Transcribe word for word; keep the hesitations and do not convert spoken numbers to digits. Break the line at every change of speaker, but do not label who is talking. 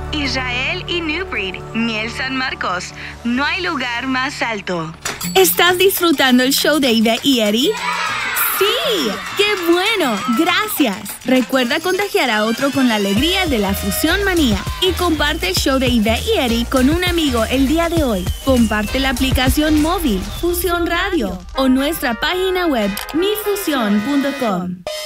Israel y New Breed, Miel San Marcos. No hay lugar más alto.
¿Estás disfrutando el show de Ivette y Eddie? ¡Sí! ¡Qué bueno! ¡Gracias! Recuerda contagiar a otro con la alegría de la Fusión Manía y comparte el show de Ivette y Eddie con un amigo el día de hoy. Comparte la aplicación móvil Fusión Radio o nuestra página web mi fusión punto com.